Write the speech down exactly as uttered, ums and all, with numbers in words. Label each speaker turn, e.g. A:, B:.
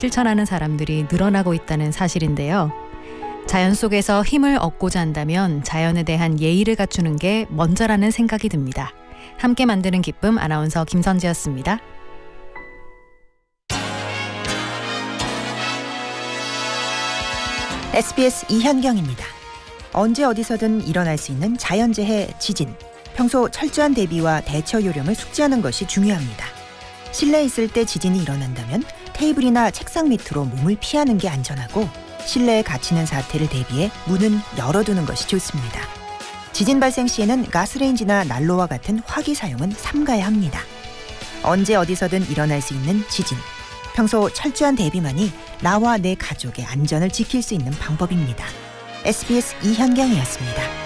A: 실천하는 사람들이 늘어나고 있다는 사실인데요. 자연 속에서 힘을 얻고자 한다면 자연에 대한 예의를 갖추는 게 먼저라는 생각이 듭니다. 함께 만드는 기쁨, 아나운서 김선지였습니다.
B: 에스비에스 이현경입니다. 언제 어디서든 일어날 수 있는 자연재해 지진. 평소 철저한 대비와 대처 요령을 숙지하는 것이 중요합니다. 실내에 있을 때 지진이 일어난다면 테이블이나 책상 밑으로 몸을 피하는 게 안전하고, 실내에 갇히는 사태를 대비해 문은 열어두는 것이 좋습니다. 지진 발생 시에는 가스레인지나 난로와 같은 화기 사용은 삼가야 합니다. 언제 어디서든 일어날 수 있는 지진. 평소 철저한 대비만이 나와 내 가족의 안전을 지킬 수 있는 방법입니다. 에스비에스 이현경이었습니다.